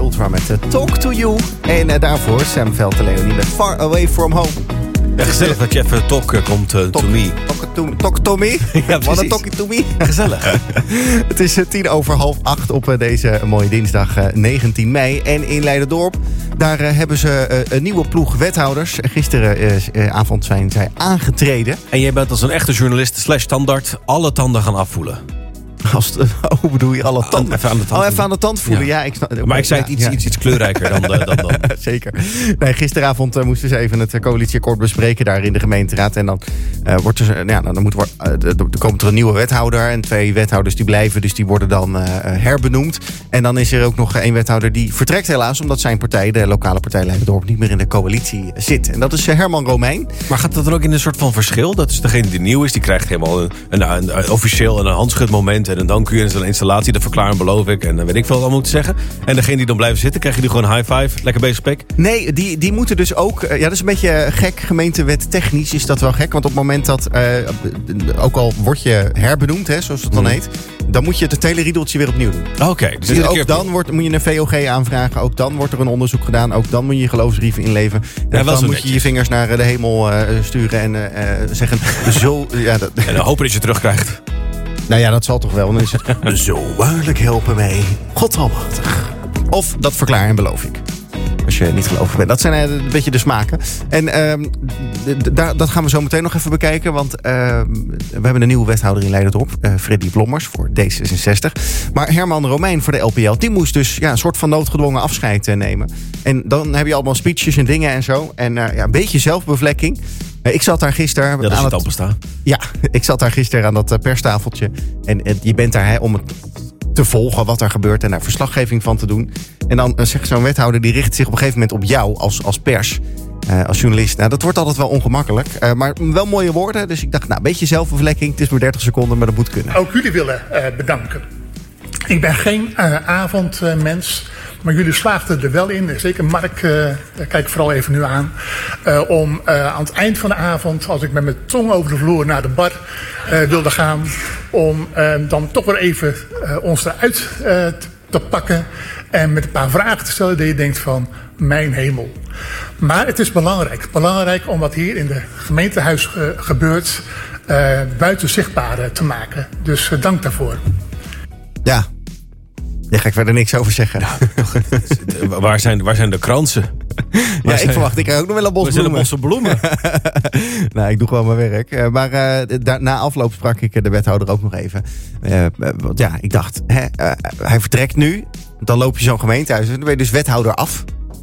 Ultra met Talk to You. En daarvoor Sam Veld en Leonie met Far Away From Home. Ja, gezellig dat je even talk komt to me. Talk to me? Ja, Wat een talkie to me. Gezellig. Het is 7:10 op deze mooie dinsdag 19 mei. En in Leiderdorp, daar hebben ze een nieuwe ploeg wethouders. Gisteravond zijn zij aangetreden. En jij bent als een echte journalist / standaard alle tanden gaan afvoelen. Hoe bedoel je alle tanden? Even aan de tand. Even aan de tand voelen, ja. Maar ik zei het iets kleurrijker dan. Zeker. Nee, gisteravond moesten ze even het coalitieakkoord bespreken daar in de gemeenteraad. En dan komt er een nieuwe wethouder. En 2 wethouders die blijven, dus die worden dan herbenoemd. En dan is er ook nog 1 wethouder die vertrekt helaas, omdat zijn partij, de lokale partij Leiderdorp, niet meer in de coalitie zit. En dat is Herman Romein. Maar gaat dat dan ook in een soort van verschil? Dat is degene die nieuw is, die krijgt helemaal een officieel een handschudmoment en een dank u en een installatie, dat verklaar en beloof ik en weet ik veel wat allemaal moet zeggen. En degene die dan blijven zitten, krijg je die gewoon high five, lekker bezig pik? Nee, die moeten dus ook, dat is een beetje gek, gemeentewet technisch is dat wel gek, want op het moment dat, ook al word je herbenoemd, hè, zoals het dan heet, dan moet je het hele riedeltje weer opnieuw doen. Oké. Dus ook dan moet je een VOG aanvragen, ook dan wordt er een onderzoek gedaan, ook dan moet je je geloofsbrieven inleveren. En dan moet je je vingers naar de hemel sturen en zeggen, zo... Ja, en dan hopen dat je terugkrijgt. Nou ja, dat zal toch wel. Dan is het zo waarlijk helpen mij, God almachtig. Of dat verklaar en beloof ik. Als je niet gelovig bent. Dat zijn een beetje de smaken. En dat gaan we zo meteen nog even bekijken. Want we hebben een nieuwe wethouder in Leiderdorp. Freddy Blommers voor D66. Maar Herman Romein voor de LPL. Die moest dus een soort van noodgedwongen afscheid nemen. En dan heb je allemaal speeches en dingen en zo. En een beetje zelfbevlekking. Ik zat daar gisteren... Ja, dat is het Tampesta. Ja, ik zat daar gisteren aan dat perstafeltje. En je bent daar om het te volgen wat er gebeurt en daar verslaggeving van te doen. En dan zegt zo'n wethouder, die richt zich op een gegeven moment op jou als pers. Als journalist. Nou, dat wordt altijd wel ongemakkelijk. Maar wel mooie woorden. Dus ik dacht, een beetje zelfbevlekking. Het is maar 30 seconden, maar dat moet kunnen. Ook jullie willen bedanken. Ik ben geen avondmens. Maar jullie slaagden er wel in, zeker Mark, kijk vooral even nu aan, om aan het eind van de avond, als ik met mijn tong over de vloer naar de bar wilde gaan, om dan toch weer even ons eruit te pakken en met een paar vragen te stellen dat je denkt van, mijn hemel. Maar het is belangrijk om wat hier in de gemeentehuis gebeurt, buiten zichtbaar te maken. Dus dank daarvoor. Ja. Daar ga ik verder niks over zeggen. Ja, waar zijn de kransen? Ik verwacht, ik krijg ook nog wel een bos bloemen. Bosse bloemen. Nou, ik doe gewoon mijn werk. Maar na afloop sprak ik de wethouder ook nog even. Want ik dacht, hij vertrekt nu. Dan loop je zo'n gemeentehuis. Dan ben je dus wethouder af.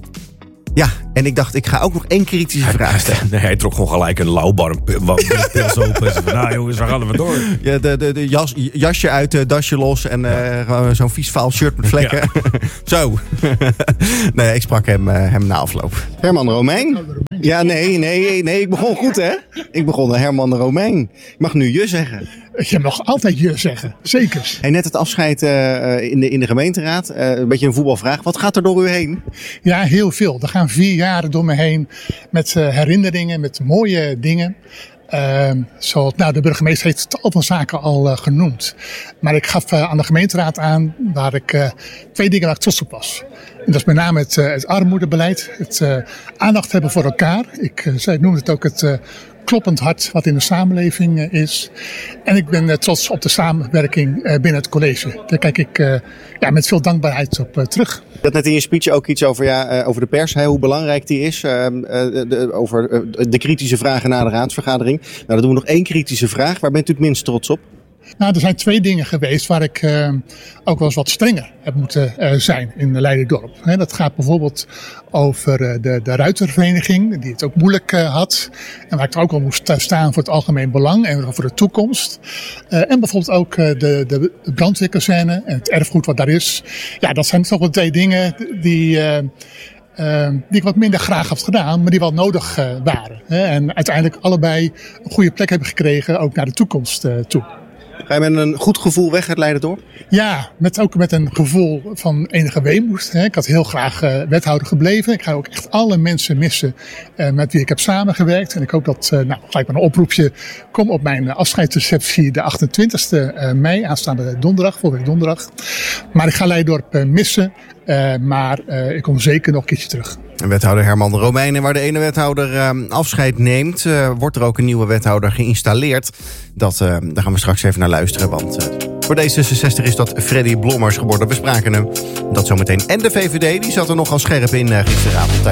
Ja, en ik dacht, ik ga ook nog 1 kritische vraag stellen. Nee, hij trok gewoon gelijk een lauwbar pils open. Nou jongens, waar gaan we door? Ja, de jasje uit, dasje los en gewoon zo'n vies vaal shirt met vlekken. Ja. Zo. Nee, ik sprak hem na afloop. Herman Romein? Ja, nee, ik begon goed, hè? Ik begon Herman Romein. Ik mag nu je zeggen. Je mag altijd je zeggen, zeker. Hey, net het afscheid in de gemeenteraad. Een beetje een voetbalvraag. Wat gaat er door u heen? Ja, heel veel. Er gaan 4 jaren door me heen met herinneringen, met mooie dingen. Zoals, de burgemeester heeft tal van zaken al genoemd. Maar ik gaf aan de gemeenteraad aan waar ik 2 dingen waar ik trots op was. En dat is met name het armoedebeleid, het aandacht hebben voor elkaar. Ik noemde het ook het kloppend hart wat in de samenleving is. En ik ben trots op de samenwerking binnen het college. Daar kijk ik met veel dankbaarheid op terug. Je had net in je speech ook iets over de pers, hoe belangrijk die is. Over de kritische vragen na de raadsvergadering. Nou, dan doen we nog 1 kritische vraag. Waar bent u het minst trots op? Nou, er zijn 2 dingen geweest waar ik ook wel eens wat strenger heb moeten zijn in Leiderdorp. Dat gaat bijvoorbeeld over de ruitervereniging, die het ook moeilijk had. En waar ik er ook wel moest staan voor het algemeen belang en voor de toekomst. En bijvoorbeeld ook de brandweerkazerne en het erfgoed wat daar is. Ja, dat zijn toch wel 2 dingen die ik wat minder graag had gedaan, maar die wel nodig waren. En uiteindelijk allebei een goede plek hebben gekregen, ook naar de toekomst toe. Ga je met een goed gevoel weg uit Leiderdorp? Ja, ook met een gevoel van enige weemoed. Ik had heel graag wethouder gebleven. Ik ga ook echt alle mensen missen met wie ik heb samengewerkt. En ik hoop dat, gelijk maar een oproepje, kom op mijn afscheidsreceptie de 28e mei, aanstaande donderdag, volgende week donderdag. Maar ik ga Leiderdorp missen. Maar ik kom zeker nog een keertje terug. En wethouder Herman Romein. En waar de ene wethouder afscheid neemt, wordt er ook een nieuwe wethouder geïnstalleerd. Daar gaan we straks even naar luisteren. Want voor D66 is dat Freddy Blommers geworden. We spraken hem. Dat zometeen. En de VVD, die zat er nogal scherp in gisteravond